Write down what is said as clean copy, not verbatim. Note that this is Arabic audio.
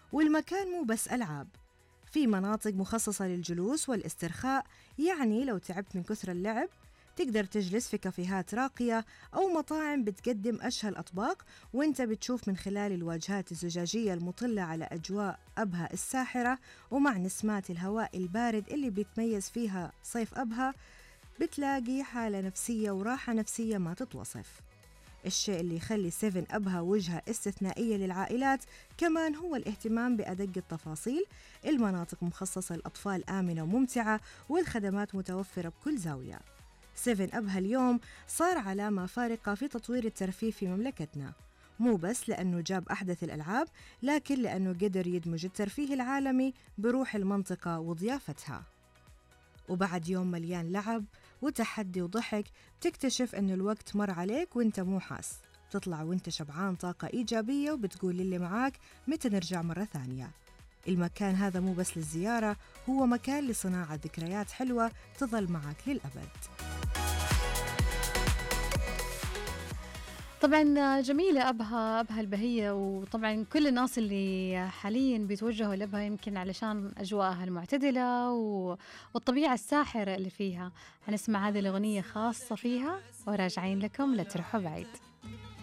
والمكان مو بس ألعاب، في مناطق مخصصة للجلوس والاسترخاء، يعني لو تعبت من كثر اللعب تقدر تجلس في كافيهات راقية أو مطاعم بتقدم أشهى الأطباق وانت بتشوف من خلال الواجهات الزجاجية المطلة على أجواء أبها الساحرة، ومع نسمات الهواء البارد اللي بيتميز فيها صيف أبها بتلاقي حالة نفسية وراحة نفسية ما تتوصف. الشيء اللي يخلي 7 أبها وجهة استثنائية للعائلات كمان هو الاهتمام بأدق التفاصيل، المناطق مخصصة للأطفال آمنة وممتعة، والخدمات متوفرة بكل زاوية. 7 أبها اليوم صار علامة فارقة في تطوير الترفيه في مملكتنا، مو بس لأنه جاب أحدث الألعاب، لكن لأنه قدر يدمج الترفيه العالمي بروح المنطقة وضيافتها. وبعد يوم مليان لعب وتحدي وضحك بتكتشف أنه الوقت مر عليك وانت مو حاس، بتطلع وانت شبعان طاقة إيجابية وبتقول للي معاك متى نرجع مرة ثانية. المكان هذا مو بس للزيارة، هو مكان لصناعة ذكريات حلوة تظل معك للأبد. طبعا جميلة أبها البهية، وطبعا كل الناس اللي حاليا بيتوجهوا لأبها يمكن علشان أجواءها المعتدلة والطبيعة الساحرة اللي فيها. هنسمع هذه الأغنية خاصة فيها وراجعين لكم، لا تروحوا بعيد.